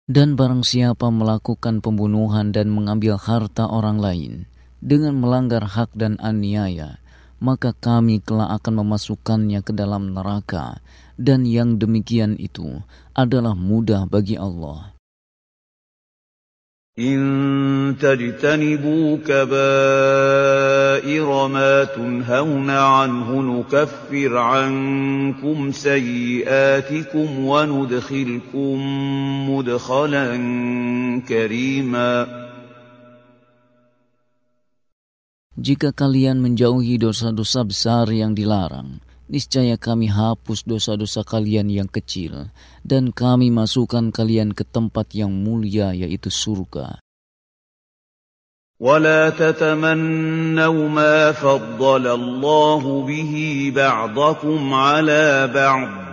Dan barang siapa melakukan pembunuhan dan mengambil harta orang lain dengan melanggar hak dan aniaya, maka kami kelak akan memasukkannya ke dalam neraka, dan yang demikian itu adalah mudah bagi Allah. إن تجتنبوا كبائر ما تنهون عنه نكفر عنكم سيئاتكم وندخلكم مدخلا كريما. Jika kalian menjauhi dosa-dosa besar yang dilarang, niscaya kami hapus dosa-dosa kalian yang kecil, dan kami masukkan kalian ke tempat yang mulia, yaitu surga. ولا تتمنوا ما فضل الله به بعضكم على بعض